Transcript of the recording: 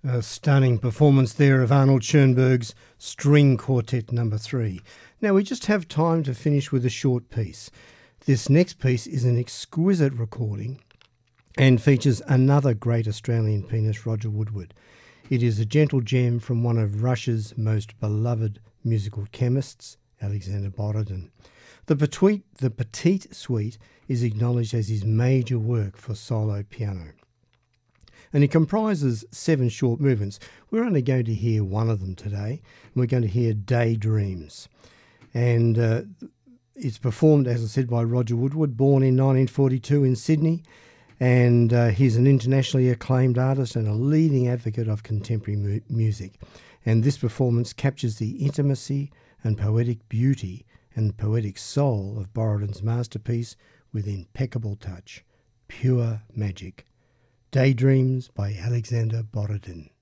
A stunning performance there of Arnold Schoenberg's String Quartet No. 3. Now we just have time to finish with a short piece. This next piece is an exquisite recording and features another great Australian pianist, Roger Woodward. It is a gentle gem from one of Russia's most beloved musical chemists, Alexander Borodin. The Petite Suite is acknowledged as his major work for solo piano. And it comprises 7 short movements. We're only going to hear one of them today. We're going to hear Daydreams. And it's performed, as I said, by Roger Woodward, born in 1942 in Sydney. And he's an internationally acclaimed artist and a leading advocate of contemporary music. And this performance captures the intimacy and poetic beauty and poetic soul of Borodin's masterpiece with impeccable touch. Pure magic. Daydreams by Alexander Borodin.